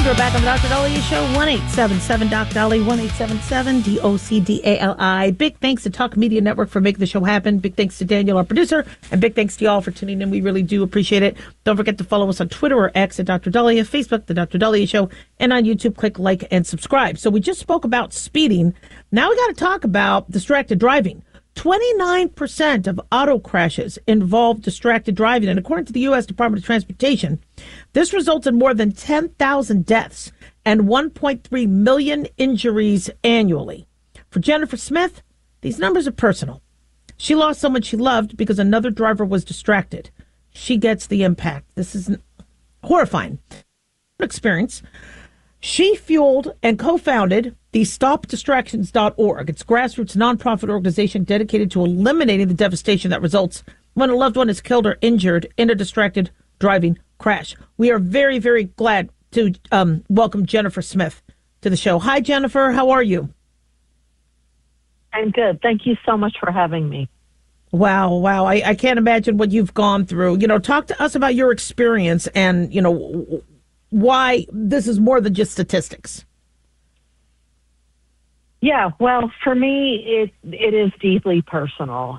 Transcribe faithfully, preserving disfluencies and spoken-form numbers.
We're back on the Doctor Dolly Show, one eight seven seven Doc Dolly, one eight seven seven D O C D A L I. Big thanks to Talk Media Network for making the show happen. Big thanks to Daniel, our producer, and big thanks to y'all for tuning in. We really do appreciate it. Don't forget to follow us on Twitter or X at Doctor Dolly, Facebook, The Doctor Dolly Show, and on YouTube, click like and subscribe. So we just spoke about speeding. Now we got to talk about distracted driving. twenty-nine percent of auto crashes involve distracted driving. And according to the U S Department of Transportation, this results in more than ten thousand deaths and one point three million injuries annually. For Jennifer Smith, these numbers are personal. She lost someone she loved because another driver was distracted. She gets the impact. This is horrifying experience. She fueled and co-founded the stop distractions dot org. It's a grassroots nonprofit organization dedicated to eliminating the devastation that results when a loved one is killed or injured in a distracted driving crash. We are very, very glad to um, welcome Jennifer Smith to the show. Hi, Jennifer. How are you? I'm good. Thank you so much for having me. Wow, wow. I, I can't imagine what you've gone through. You know, talk to us about your experience and, you know, why this is more than just statistics. Yeah, well, for me, it it is deeply personal.